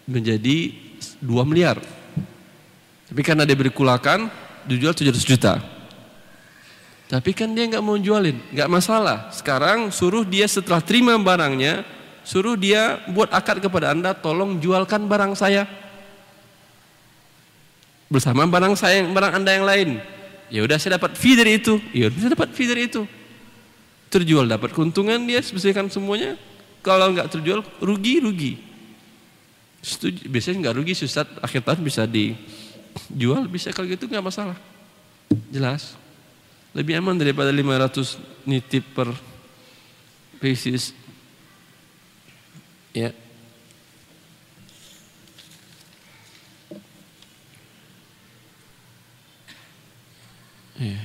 menjadi 2 miliar. Tapi karena dia berkulakan, dijual 700 juta. Tapi kan dia nggak mau jualin, nggak masalah. Sekarang suruh dia setelah terima barangnya, suruh dia buat akad kepada Anda, tolong jualkan barang saya bersama barang Anda yang lain. Ya udah, saya dapat fee dari itu. Ya udah, saya dapat fee dari itu. Terjual dapat keuntungan, dia selesaikan semuanya. Kalau nggak terjual rugi. Biasanya nggak rugi, Ustaz, akhir tahun bisa dijual, bisa. Kalau gitu nggak masalah. Jelas. Lebih aman daripada 500 nitip per basis. Ya. Ya.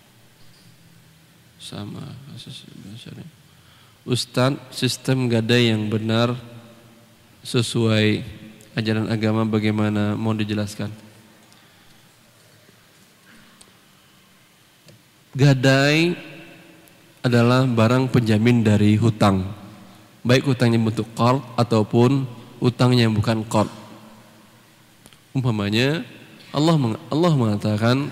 Sama kasus syariah. Ustaz, sistem gadai yang benar sesuai ajaran agama bagaimana, mau dijelaskan? Gadai adalah barang penjamin dari hutang, baik hutangnya bentuk qard ataupun hutangnya yang bukan qard. Umpamanya Allah mengatakan,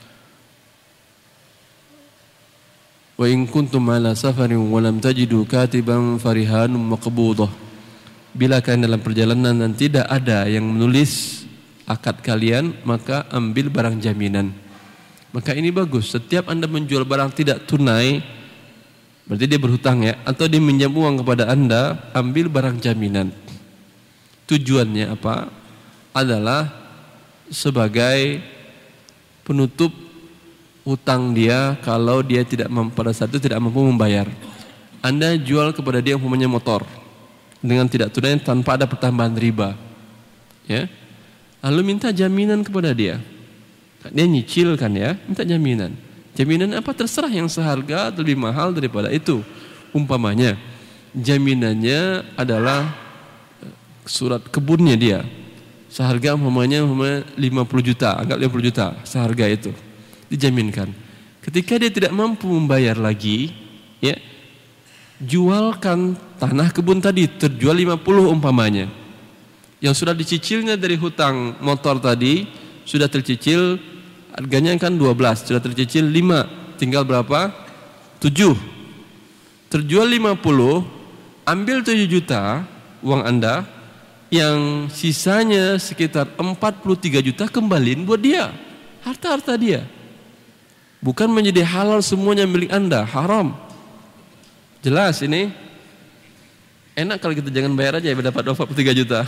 wa in kuntum ala safarin wa lam tajidu katiban farihanun maqbudah. Bila kalian dalam perjalanan dan tidak ada yang menulis akad kalian, maka ambil barang jaminan. Maka ini bagus, setiap Anda menjual barang tidak tunai, berarti dia berhutang ya, atau dia minjam uang kepada Anda, ambil barang jaminan. Tujuannya apa? Adalah sebagai penutup hutang dia kalau dia pada saat itu tidak mampu membayar. Anda jual kepada dia umpamanya motor dengan tidak tunai tanpa ada pertambahan riba, ya. Lalu minta jaminan kepada dia. Dia nyicil kan ya, minta jaminan. Jaminan apa? Terserah, yang seharga atau lebih mahal daripada itu. Umpamanya jaminannya adalah surat kebunnya dia, seharga umpamanya 50 juta, anggap 50 juta seharga itu, dijaminkan. Ketika dia tidak mampu membayar lagi, ya, jualkan tanah kebun tadi, terjual 50 umpamanya. Yang sudah dicicilnya dari hutang motor tadi sudah tercicil, harganya kan 12, sudah tercicil 5, tinggal berapa? 7. Terjual 50, ambil 7 juta uang Anda, yang sisanya sekitar 43 juta kembaliin buat dia, harta-harta dia. Bukan menjadi halal semuanya milik Anda, haram. Jelas ini? Enak kalau kita jangan bayar aja ya, dapat 23 juta.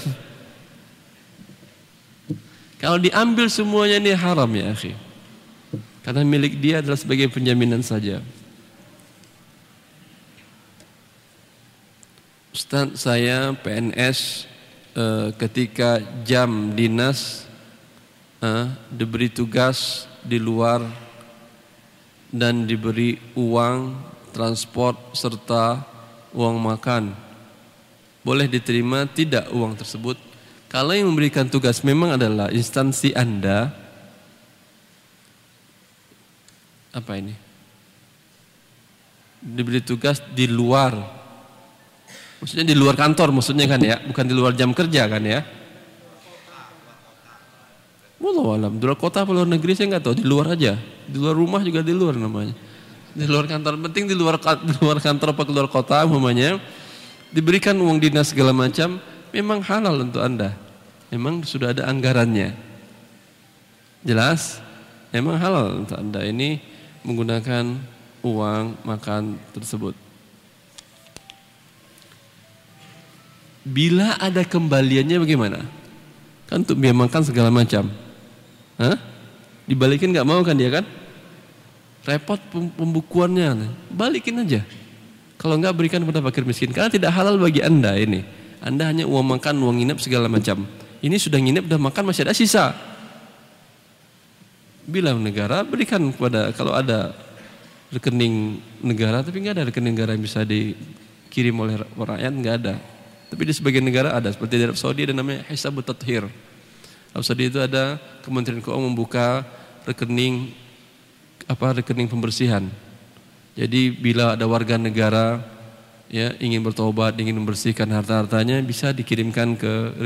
Kalau diambil semuanya ini haram ya akhi. Karena milik dia adalah sebagai penjaminan saja. Ustaz, saya PNS, ketika jam dinas diberi tugas di luar dan diberi uang transport serta uang makan, boleh diterima tidak uang tersebut? Kalau yang memberikan tugas memang adalah instansi Anda, apa ini? Diberi tugas di luar, maksudnya di luar kantor, maksudnya kan ya, bukan di luar jam kerja kan ya? Wallahu alam, di luar kota atau luar negeri saya nggak tahu, di luar aja, di luar rumah juga di luar namanya, di luar kantor, penting di luar kantor apa keluar kota umpamanya, diberikan uang dinas segala macam, memang halal untuk Anda. Memang sudah ada anggarannya. Jelas? Memang halal untuk Anda ini menggunakan uang makan tersebut. Bila ada kembaliannya bagaimana? Kan untuk biaya makan segala macam. Dibalikin gak mau kan dia kan? Repot pembukuannya. Balikin aja. Kalau enggak, berikan kepada fakir miskin. Karena tidak halal bagi Anda ini. Anda hanya uang makan, uang nginep segala macam. Ini sudah nginep, sudah makan, masih ada sisa. Bilang negara, berikan kepada, kalau ada rekening negara, tapi nggak ada rekening negara yang bisa dikirim oleh rakyat, nggak ada. Tapi di sebagian negara ada, seperti di Arab Saudi ada namanya Hisabut Tathir. Arab Saudi itu ada Kementerian Keuangan membuka rekening pembersihan. Jadi bila ada warga negara ya ingin bertobat, ingin membersihkan harta-hartanya, bisa dikirimkan ke